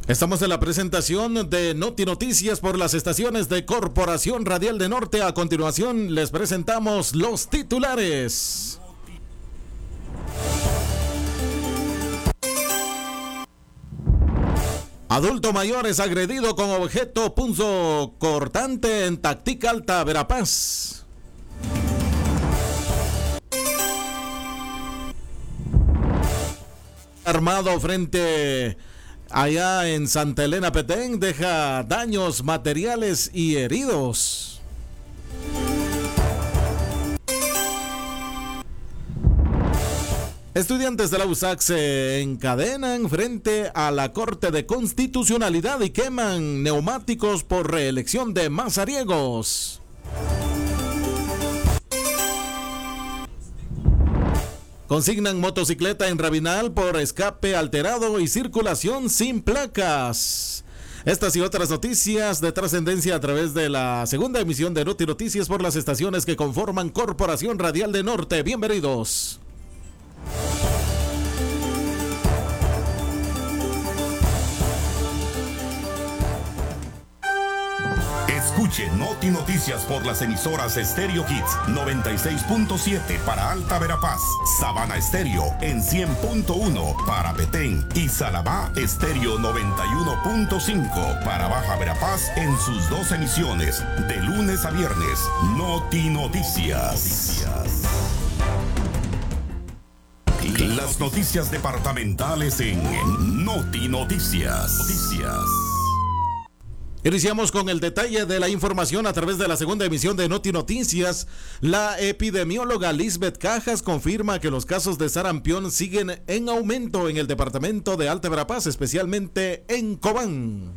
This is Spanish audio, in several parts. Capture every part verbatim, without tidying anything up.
Estamos en la presentación de Noti Noticias por las estaciones de Corporación Radial de Norte. A continuación les presentamos los titulares. Adulto mayor es agredido con objeto punzocortante en Tactica Alta, Verapaz. Armado frente allá en Santa Elena Petén deja daños materiales y heridos. Estudiantes de la U S A C se encadenan frente a la Corte de Constitucionalidad y queman neumáticos por reelección de Mazariegos. Consignan motocicleta en Rabinal por escape alterado y circulación sin placas. Estas y otras noticias de trascendencia a través de la segunda emisión de Noti Noticias por las estaciones que conforman Corporación Radial de Norte. Bienvenidos. Escuche Noti Noticias por las emisoras Stereo Hits noventa y seis punto siete para Alta Verapaz, Sabana Estéreo en cien punto uno para Petén y Salabá Estéreo noventa y uno punto cinco para Baja Verapaz en sus dos emisiones de lunes a viernes. Noti Noticias. Las noticias departamentales en Noti Noticias. Noticias. Iniciamos con el detalle de la información a través de la segunda emisión de Noti Noticias. La epidemióloga Lisbeth Cajas confirma que los casos de sarampión siguen en aumento en el departamento de Alta Verapaz, especialmente en Cobán.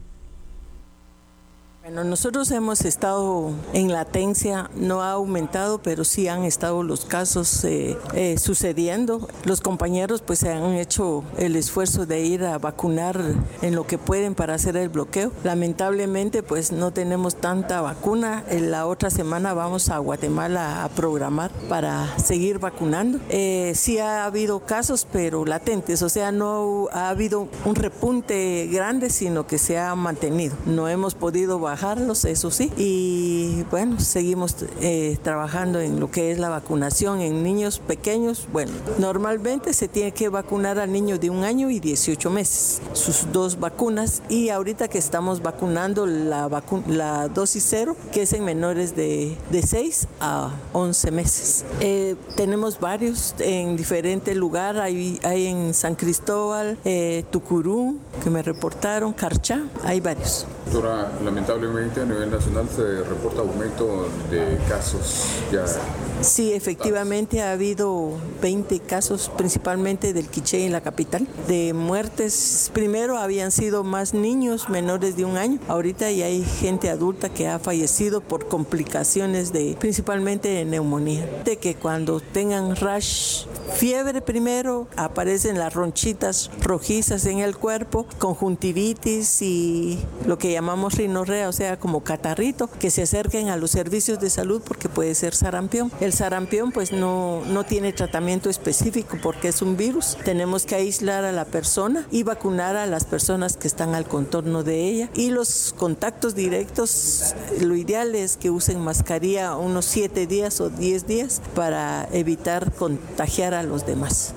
Bueno, nosotros hemos estado en latencia, no ha aumentado, pero sí han estado los casos eh, eh, sucediendo. Los compañeros pues se han hecho el esfuerzo de ir a vacunar en lo que pueden para hacer el bloqueo. Lamentablemente pues no tenemos tanta vacuna. En la otra semana vamos a Guatemala a programar para seguir vacunando. Eh, sí ha habido casos, pero latentes, o sea, no ha habido un repunte grande, sino que se ha mantenido. No hemos podido bajarlos, eso sí, y bueno, seguimos eh, trabajando en lo que es la vacunación en niños pequeños. Bueno, normalmente se tiene que vacunar a niños de un año y dieciocho meses, sus dos vacunas, y ahorita que estamos vacunando la, vacu- la dosis cero, que es en menores de, de seis a once meses. Eh, tenemos varios en diferentes lugares, hay, hay en San Cristóbal, eh, Tucurú, que me reportaron, Carchá, hay varios. Doctora, lamentablemente a nivel nacional se reporta aumento de casos ya. Sí, efectivamente ha habido veinte casos, principalmente del Quiché en la capital, de muertes. Primero habían sido más niños menores de un año, ahorita ya hay gente adulta que ha fallecido por complicaciones de, principalmente de neumonía. De que cuando tengan rash, fiebre primero, aparecen las ronchitas rojizas en el cuerpo, conjuntivitis y lo que llamamos rinorrea, o sea, como catarrito, que se acerquen a los servicios de salud porque puede ser sarampión. El sarampión pues no, no tiene tratamiento específico porque es un virus. Tenemos que aislar a la persona y vacunar a las personas que están al contorno de ella. Y los contactos directos, lo ideal es que usen mascarilla unos siete días o diez días para evitar contagiar a los demás.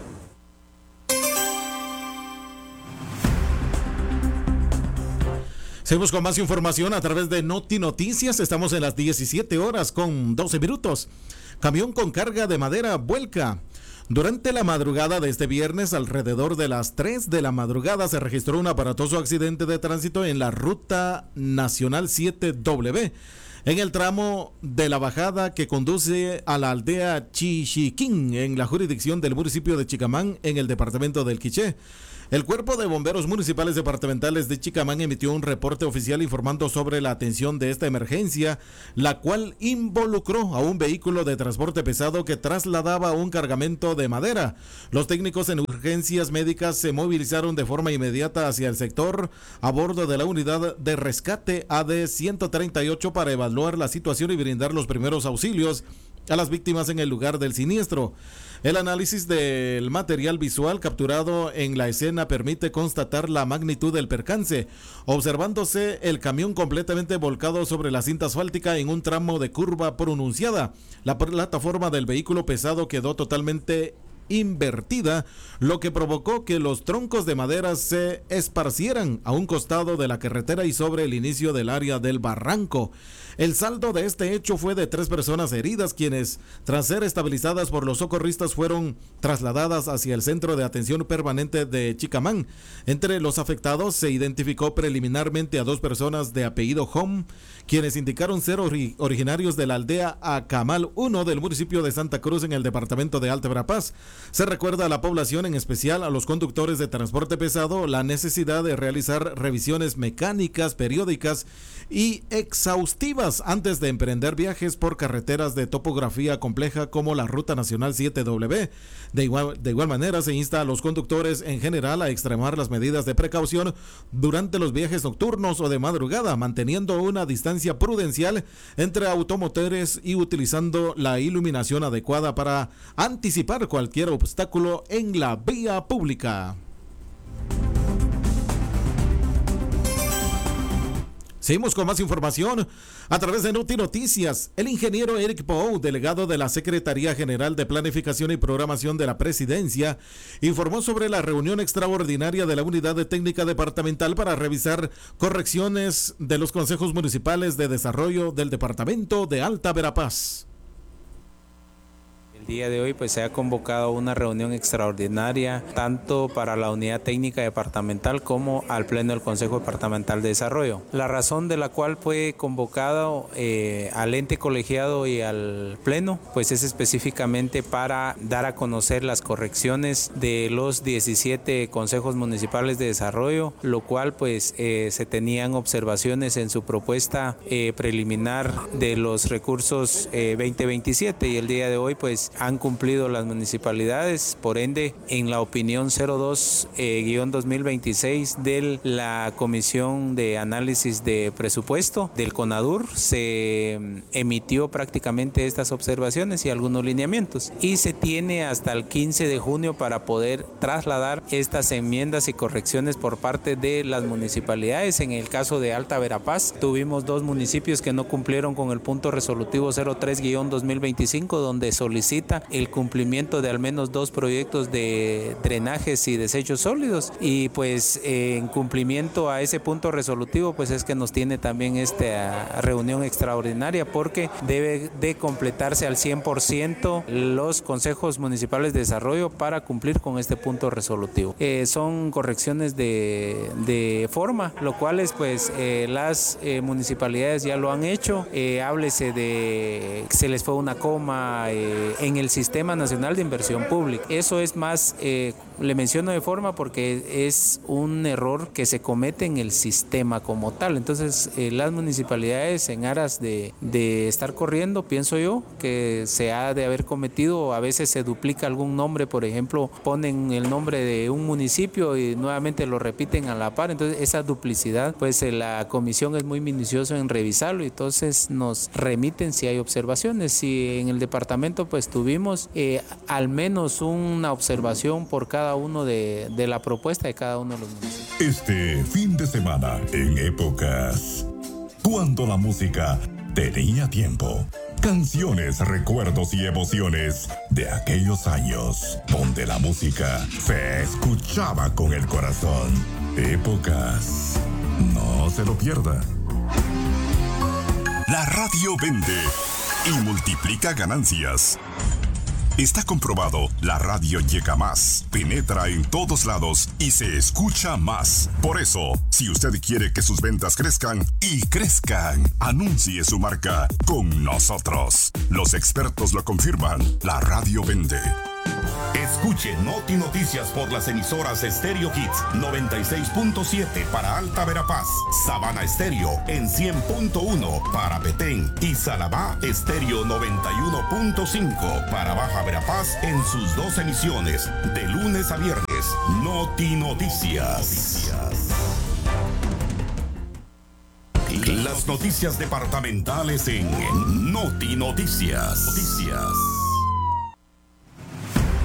Seguimos con más información a través de Noti Noticias. Estamos en las diecisiete horas con doce minutos. Camión con carga de madera vuelca. Durante la madrugada de este viernes, alrededor de las tres de la madrugada, se registró un aparatoso accidente de tránsito en la Ruta Nacional siete W, en el tramo de la bajada que conduce a la aldea Chichiquín, en la jurisdicción del municipio de Chicamán, en el departamento del Quiché. El Cuerpo de Bomberos Municipales Departamentales de Chicamán emitió un reporte oficial informando sobre la atención de esta emergencia, la cual involucró a un vehículo de transporte pesado que trasladaba un cargamento de madera. Los técnicos en urgencias médicas se movilizaron de forma inmediata hacia el sector a bordo de la unidad de rescate A D ciento treinta y ocho para evaluar la situación y brindar los primeros auxilios a las víctimas en el lugar del siniestro. El análisis del material visual capturado en la escena permite constatar la magnitud del percance, observándose el camión completamente volcado sobre la cinta asfáltica en un tramo de curva pronunciada. La plataforma del vehículo pesado quedó totalmente invertida, lo que provocó que los troncos de madera se esparcieran a un costado de la carretera y sobre el inicio del área del barranco. El saldo de este hecho fue de tres personas heridas, quienes, tras ser estabilizadas por los socorristas, fueron trasladadas hacia el Centro de Atención Permanente de Chicamán. Entre los afectados se identificó preliminarmente a dos personas de apellido Hom, quienes indicaron ser ori- originarios de la aldea Acamal uno del municipio de Santa Cruz en el departamento de Alta Verapaz. Se recuerda a la población, en especial a los conductores de transporte pesado, la necesidad de realizar revisiones mecánicas periódicas y exhaustivas antes de emprender viajes por carreteras de topografía compleja como la Ruta Nacional siete W. De igual, de igual manera, se insta a los conductores en general a extremar las medidas de precaución durante los viajes nocturnos o de madrugada, manteniendo una distancia prudencial entre automotores y utilizando la iluminación adecuada para anticipar cualquier obstáculo en la vía pública. Seguimos con más información a través de Noti Noticias. El ingeniero Eric Pou, delegado de la Secretaría General de Planificación y Programación de la Presidencia, informó sobre la reunión extraordinaria de la Unidad de Técnica Departamental para revisar correcciones de los consejos municipales de desarrollo del Departamento de Alta Verapaz. El día de hoy pues se ha convocado una reunión extraordinaria tanto para la unidad técnica departamental como al pleno del Consejo Departamental de Desarrollo. La razón de la cual fue convocado eh, al ente colegiado y al pleno pues es específicamente para dar a conocer las correcciones de los diecisiete consejos municipales de desarrollo, lo cual pues eh, se tenían observaciones en su propuesta eh, preliminar de los recursos eh, veinte veintisiete, y el día de hoy pues han cumplido las municipalidades. Por ende, en la opinión cero dos guión dos mil veintiséis de la Comisión de Análisis de Presupuesto del CONADUR, se emitió prácticamente estas observaciones y algunos lineamientos, y se tiene hasta el quince de junio para poder trasladar estas enmiendas y correcciones por parte de las municipalidades. En el caso de Alta Verapaz, tuvimos dos municipios que no cumplieron con el punto resolutivo cero tres guión dos mil veinticinco, donde solicita el cumplimiento de al menos dos proyectos de drenajes y desechos sólidos, y pues eh, en cumplimiento a ese punto resolutivo pues es que nos tiene también esta reunión extraordinaria, porque debe de completarse al cien por ciento los consejos municipales de desarrollo para cumplir con este punto resolutivo. Eh, son correcciones de, de forma, lo cual es pues eh, las eh, municipalidades ya lo han hecho. Eh, háblese de que se les fue una coma eh, en el Sistema Nacional de Inversión Pública. Eso es más, eh, le menciono de forma porque es un error que se comete en el sistema como tal. Entonces, eh, las municipalidades, en aras de, de estar corriendo, pienso yo que se ha de haber cometido, a veces se duplica algún nombre, por ejemplo, ponen el nombre de un municipio y nuevamente lo repiten a la par. Entonces, esa duplicidad, pues eh, la comisión es muy minuciosa en revisarlo, y entonces nos remiten si hay observaciones. Si en el departamento, pues tuvimos eh, al menos una observación por cada uno de, de la propuesta de cada uno de los municipios. Este fin de semana, en Épocas, cuando la música tenía tiempo, canciones, recuerdos y emociones de aquellos años donde la música se escuchaba con el corazón. Épocas, no se lo pierda. La radio vende y multiplica ganancias. Está comprobado, la radio llega más, penetra en todos lados y se escucha más. Por eso, si usted quiere que sus ventas crezcan y crezcan, anuncie su marca con nosotros. Los expertos lo confirman, la radio vende. Escuche Noti Noticias por las emisoras Stereo Hits noventa y seis punto siete para Alta Verapaz, Sabana Estéreo en cien punto uno para Petén y Salabá Estéreo noventa y uno punto cinco para Baja Verapaz en sus dos emisiones de lunes a viernes. Noti Noticias. Las noticias departamentales en Noti Noticias. Noticias.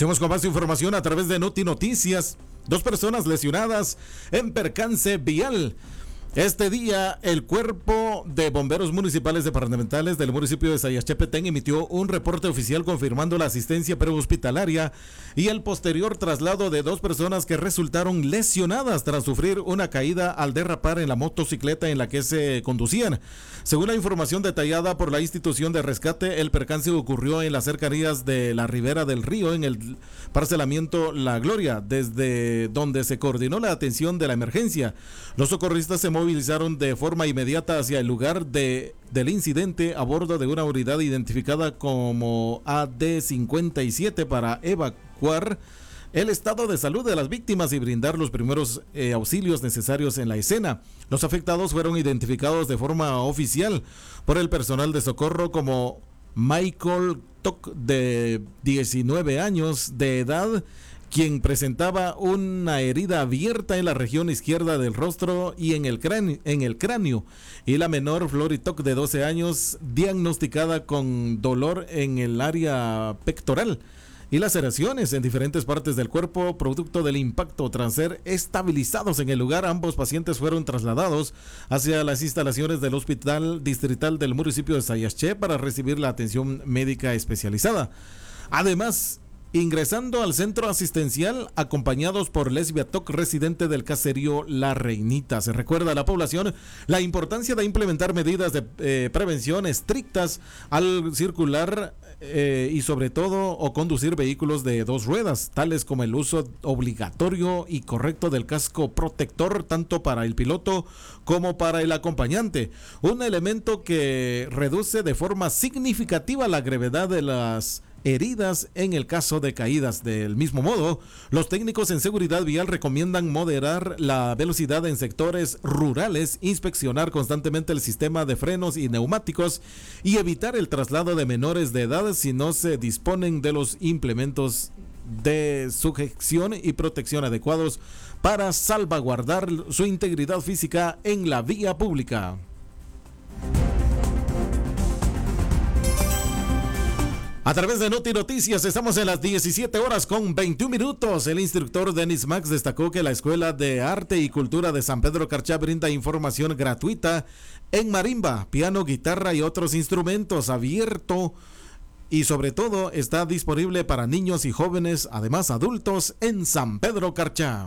Seguimos con más información a través de Noti Noticias. Dos personas lesionadas en percance vial. Este día, el Cuerpo de Bomberos Municipales Departamentales del municipio de Sayaché Petén emitió un reporte oficial confirmando la asistencia prehospitalaria y el posterior traslado de dos personas que resultaron lesionadas tras sufrir una caída al derrapar en la motocicleta en la que se conducían. Según la información detallada por la institución de rescate, el percance ocurrió en las cercanías de la ribera del río, en el parcelamiento La Gloria, desde donde se coordinó la atención de la emergencia. Los socorristas se movilizaron de forma inmediata hacia el lugar de, del incidente a bordo de una unidad identificada como A D cincuenta y siete para evacuar el estado de salud de las víctimas y brindar los primeros eh, auxilios necesarios en la escena. Los afectados fueron identificados de forma oficial por el personal de socorro como Michael Toc, de diecinueve años de edad, quien presentaba una herida abierta en la región izquierda del rostro y en el cráneo, en el cráneo, y la menor Flori Toc, de doce años, diagnosticada con dolor en el área pectoral y laceraciones en diferentes partes del cuerpo producto del impacto. Tras ser estabilizados en el lugar, ambos pacientes fueron trasladados hacia las instalaciones del Hospital Distrital del municipio de Sayaché para recibir la atención médica especializada. Además, ingresando al centro asistencial acompañados por Lesbia Toc, residente del caserío La Reinita. Se recuerda a la población la importancia de implementar medidas de eh, prevención estrictas al circular eh, y sobre todo o conducir vehículos de dos ruedas, tales como el uso obligatorio y correcto del casco protector tanto para el piloto como para el acompañante, un elemento que reduce de forma significativa la gravedad de las heridas en el caso de caídas. Del mismo modo, los técnicos en seguridad vial recomiendan moderar la velocidad en sectores rurales, inspeccionar constantemente el sistema de frenos y neumáticos y evitar el traslado de menores de edad si no se disponen de los implementos de sujeción y protección adecuados para salvaguardar su integridad física en la vía pública. A través de Noti Noticias estamos en las diecisiete horas con veintiún minutos. El instructor Denis Max destacó que la Escuela de Arte y Cultura de San Pedro Carchá brinda información gratuita en marimba, piano, guitarra y otros instrumentos, abierto y sobre todo está disponible para niños y jóvenes, además adultos, en San Pedro Carchá.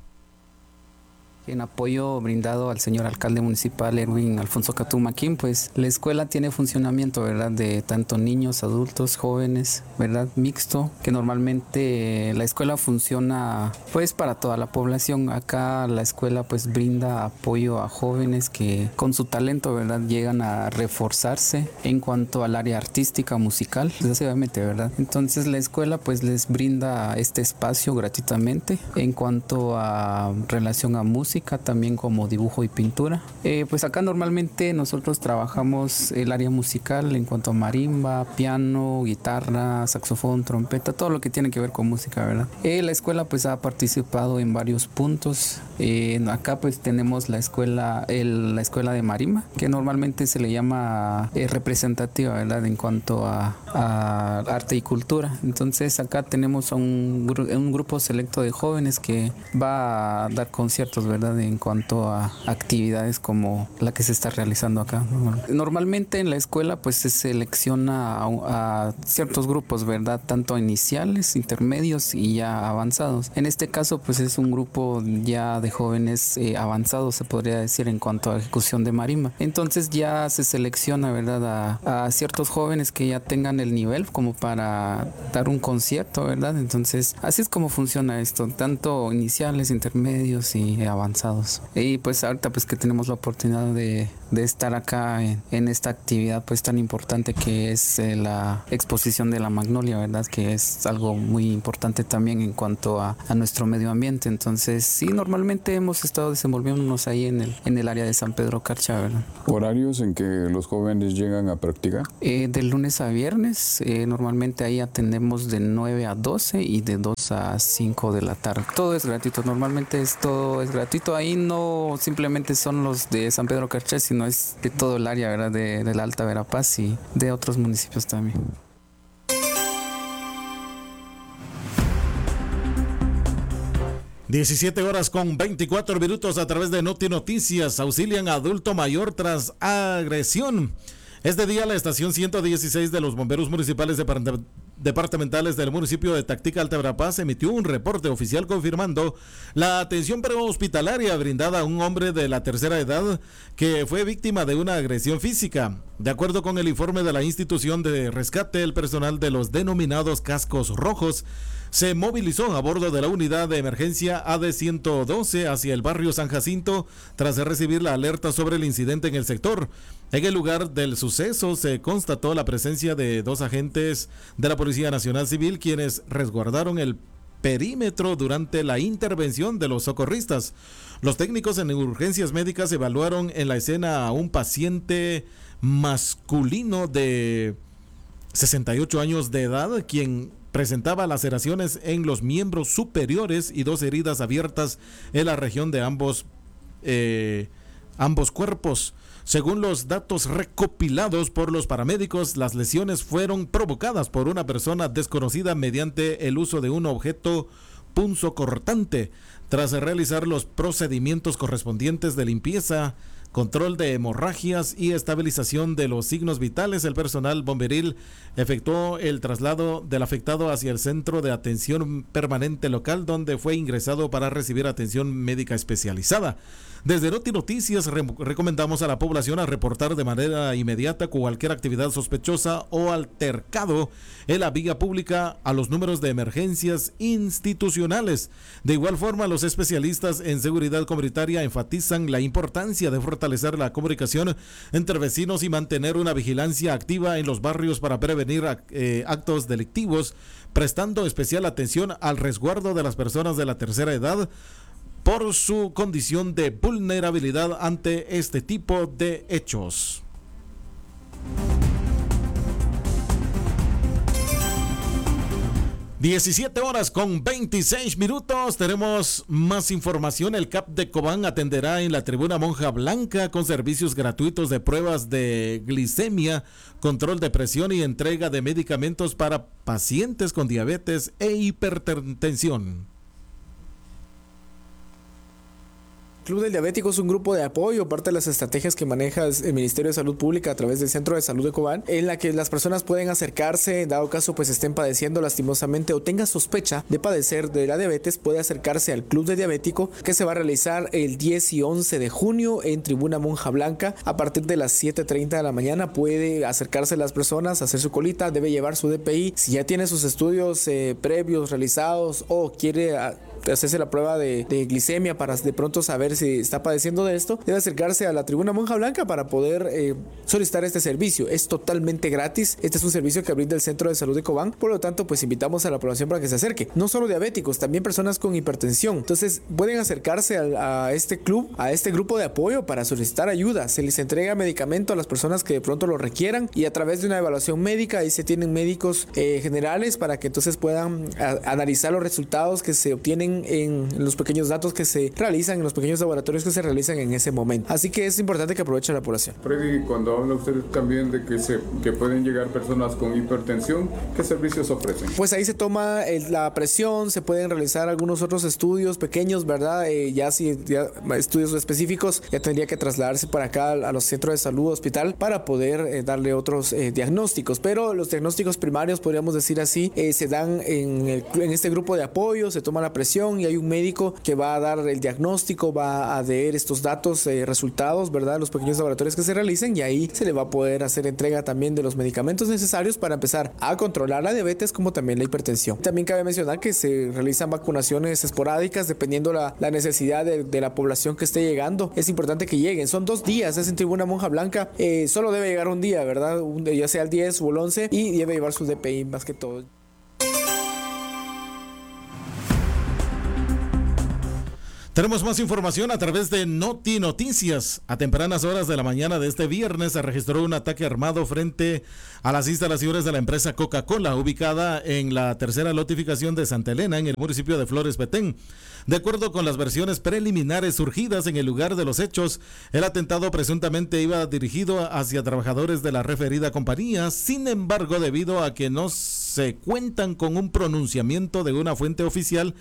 En apoyo brindado al señor alcalde municipal Erwin Alfonso Catumaquín, pues la escuela tiene funcionamiento, ¿verdad?, de tanto niños, adultos, jóvenes, ¿verdad?, mixto, que normalmente la escuela funciona pues para toda la población. Acá la escuela pues brinda apoyo a jóvenes que con su talento, ¿verdad?, llegan a reforzarse en cuanto al área artística, musical, desgraciadamente, ¿verdad? Entonces la escuela pues les brinda este espacio gratuitamente en cuanto a relación a música, también como dibujo y pintura. Eh, pues acá normalmente nosotros trabajamos el área musical en cuanto a marimba, piano, guitarra, saxofón, trompeta, todo lo que tiene que ver con música, ¿verdad? Eh, la escuela pues ha participado en varios puntos. Eh, acá pues tenemos la escuela, el, la escuela de marimba, que normalmente se le llama eh, representativa, ¿verdad?, en cuanto a, a arte y cultura. Entonces acá tenemos a un, un grupo selecto de jóvenes que va a dar conciertos, ¿verdad?, en cuanto a actividades como la que se está realizando acá. Normalmente en la escuela pues se selecciona a, a ciertos grupos, ¿verdad?, tanto iniciales, intermedios y ya avanzados. En este caso pues es un grupo ya de jóvenes eh, avanzados, se podría decir, en cuanto a ejecución de marimba. Entonces ya se selecciona, ¿verdad?, a, a ciertos jóvenes que ya tengan el nivel como para dar un concierto, ¿verdad? Entonces así es como funciona esto, tanto iniciales, intermedios y avanzados. Y pues ahorita pues que tenemos la oportunidad de, de estar acá en, en esta actividad pues tan importante que es eh, la exposición de la magnolia, ¿verdad?, que es algo muy importante también en cuanto a, a nuestro medio ambiente. Entonces sí, normalmente hemos estado desenvolviéndonos ahí en el, en el área de San Pedro Carchá, ¿verdad? ¿Horarios en que los jóvenes llegan a practicar? Eh, de lunes a viernes, eh, normalmente ahí atendemos de nueve a doce y de dos a cinco de la tarde. Todo es gratuito, normalmente es, todo es gratuito. Ahí no simplemente son los de San Pedro Carchá, sino es de todo el área, ¿verdad?, de, de la Alta Verapaz y de otros municipios también. diecisiete horas con veinticuatro minutos a través de Noti Noticias. Auxilian a adulto mayor tras agresión. Este día la estación ciento dieciséis de los bomberos municipales depart- departamentales del municipio de Tactica, Alta Verapaz, emitió un reporte oficial confirmando la atención prehospitalaria brindada a un hombre de la tercera edad que fue víctima de una agresión física. De acuerdo con el informe de la institución de rescate, el personal de los denominados cascos rojos se movilizó a bordo de la unidad de emergencia A D ciento doce hacia el barrio San Jacinto tras recibir la alerta sobre el incidente en el sector. En el lugar del suceso se constató la presencia de dos agentes de la Policía Nacional Civil quienes resguardaron el perímetro durante la intervención de los socorristas. Los técnicos en urgencias médicas evaluaron en la escena a un paciente masculino de sesenta y ocho años de edad, quien presentaba laceraciones en los miembros superiores y dos heridas abiertas en la región de ambos, eh, ambos cuerpos. Según los datos recopilados por los paramédicos, las lesiones fueron provocadas por una persona desconocida mediante el uso de un objeto punzocortante. Tras realizar los procedimientos correspondientes de limpieza, control de hemorragias y estabilización de los signos vitales, el personal bomberil efectuó el traslado del afectado hacia el centro de atención permanente local, donde fue ingresado para recibir atención médica especializada. Desde Noti Noticias re- recomendamos a la población a reportar de manera inmediata cualquier actividad sospechosa o altercado en la vía pública a los números de emergencias institucionales. De igual forma, los especialistas en seguridad comunitaria enfatizan la importancia de fortalecer la comunicación entre vecinos y mantener una vigilancia activa en los barrios para prevenir eh, actos delictivos, prestando especial atención al resguardo de las personas de la tercera edad por su condición de vulnerabilidad ante este tipo de hechos. diecisiete horas con veintiséis minutos. Tenemos más información. El C A P de Cobán atenderá en la tribuna Monja Blanca con servicios gratuitos de pruebas de glicemia, control de presión y entrega de medicamentos para pacientes con diabetes e hipertensión. Club del Diabético es un grupo de apoyo, parte de las estrategias que maneja el Ministerio de Salud Pública a través del Centro de Salud de Cobán, en la que las personas pueden acercarse, en dado caso pues estén padeciendo lastimosamente o tenga sospecha de padecer de la diabetes, puede acercarse al Club del Diabético, que se va a realizar el diez y once de junio en Tribuna Monja Blanca a partir de las siete treinta de la mañana. Puede acercarse las personas, hacer su colita, debe llevar su D P I. Si ya tiene sus estudios eh, previos realizados o quiere a, hacerse la prueba de, de glicemia para de pronto saber si está padeciendo de esto, debe acercarse a la Tribuna Monja Blanca para poder eh, solicitar este servicio. Es totalmente gratis. Este es un servicio que brinda el Centro de Salud de Cobán, por lo tanto pues invitamos a la población para que se acerque. No solo diabéticos, también personas con hipertensión. Entonces pueden acercarse a, a este club, a este grupo de apoyo para solicitar ayuda. Se les entrega medicamento a las personas que de pronto lo requieran y a través de una evaluación médica ahí se tienen médicos eh, generales para que entonces puedan a, analizar los resultados que se obtienen en los pequeños datos que se realizan, en los pequeños laboratorios que se realizan en ese momento. Así que es importante que aproveche la población. Freddy, cuando habla usted también de que, se, que pueden llegar personas con hipertensión, ¿qué servicios ofrecen? Pues ahí se toma el, la presión, se pueden realizar algunos otros estudios pequeños, ¿verdad? Eh, ya si ya, estudios específicos, ya tendría que trasladarse para acá a los centros de salud, hospital, para poder eh, darle otros eh, diagnósticos. Pero los diagnósticos primarios, podríamos decir así, eh, se dan en, el, en este grupo de apoyo, se toma la presión y hay un médico que va a dar el diagnóstico, va a leer estos datos, eh, resultados, ¿verdad? Los pequeños laboratorios que se realicen, y ahí se le va a poder hacer entrega también de los medicamentos necesarios para empezar a controlar la diabetes como también la hipertensión. También cabe mencionar que se realizan vacunaciones esporádicas dependiendo la, la necesidad de, de la población que esté llegando. Es importante que lleguen, son dos días, es en Tribuna Monja Blanca, eh, solo debe llegar un día, ¿verdad? Un, ya sea el diez o el once, y debe llevar su D P I más que todo. Tenemos más información a través de Noti Noticias. A tempranas horas de la mañana de este viernes se registró un ataque armado frente a las instalaciones de la empresa Coca-Cola, ubicada en la tercera lotificación de Santa Elena, en el municipio de Flores Petén. De acuerdo con las versiones preliminares surgidas en el lugar de los hechos, el atentado presuntamente iba dirigido hacia trabajadores de la referida compañía. Sin embargo, debido a que no se cuentan con un pronunciamiento de una fuente oficial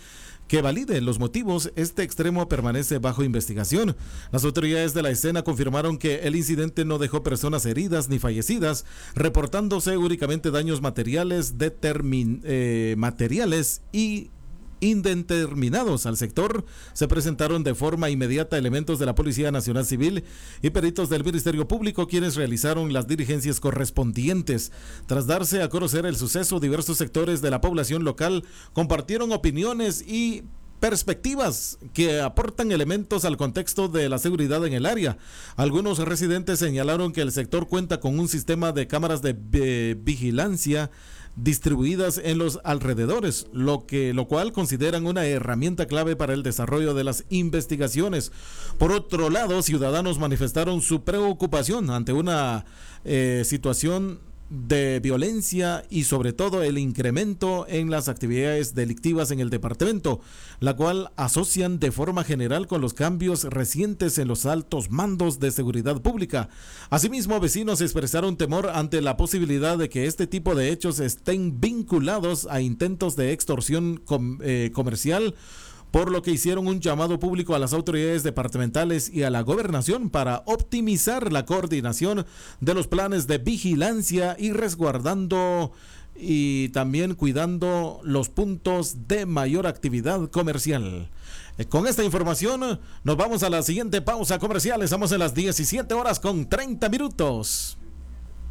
que valide los motivos. Este extremo permanece bajo investigación. Las autoridades de la escena confirmaron que el incidente no dejó personas heridas ni fallecidas, reportándose únicamente daños materiales, determin, eh, materiales y indeterminados. Al sector se presentaron de forma inmediata elementos de la Policía Nacional Civil y peritos del Ministerio Público, quienes realizaron las diligencias correspondientes. Tras darse a conocer el suceso, diversos sectores de la población local compartieron opiniones y perspectivas que aportan elementos al contexto de la seguridad en el área. Algunos residentes señalaron que el sector cuenta con un sistema de cámaras de eh, vigilancia distribuidas en los alrededores, lo que lo cual consideran una herramienta clave para el desarrollo de las investigaciones. Por otro lado, ciudadanos manifestaron su preocupación ante una eh, situación de violencia y sobre todo el incremento en las actividades delictivas en el departamento, la cual asocian de forma general con los cambios recientes en los altos mandos de seguridad pública. Asimismo, vecinos expresaron temor ante la posibilidad de que este tipo de hechos estén vinculados a intentos de extorsión com- eh, comercial, por lo que hicieron un llamado público a las autoridades departamentales y a la gobernación para optimizar la coordinación de los planes de vigilancia y resguardando y también cuidando los puntos de mayor actividad comercial. Con esta información nos vamos a la siguiente pausa comercial. Estamos en las diecisiete horas con treinta minutos.